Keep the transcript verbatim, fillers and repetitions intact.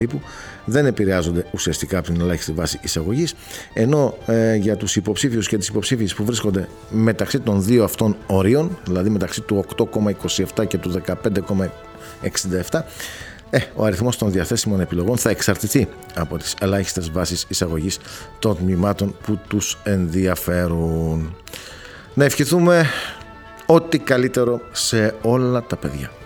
δεν επηρεάζονται ουσιαστικά από την ελάχιστη βάση εισαγωγής, ενώ ε, για τους υποψήφιους και τις υποψήφιες που βρίσκονται μεταξύ των δύο αυτών ορίων, δηλαδή μεταξύ του οκτώ κόμμα είκοσι επτά και του δεκαπέντε κόμμα εξήντα επτά, ε, ο αριθμός των διαθέσιμων επιλογών θα εξαρτηθεί από τις ελάχιστες βάσεις εισαγωγής των τμήματων που τους ενδιαφέρουν. Να ευχηθούμε ό,τι καλύτερο σε όλα τα παιδιά.